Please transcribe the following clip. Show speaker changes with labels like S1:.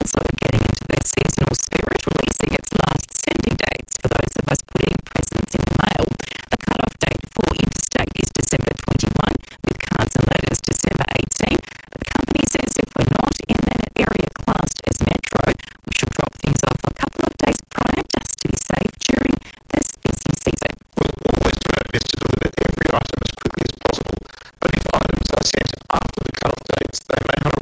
S1: also getting into their seasonal spirit, releasing its last sending dates for those of us putting presents in the mail. The cut-off date for interstate is December 21, with cards and letters December 18. The company says if we're not in that area classed as metro, we should drop things off a couple of days prior just to be safe during this busy season.
S2: We'll always do our best to deliver every item as quickly as possible, but if items are sent after the cut-off dates, they may not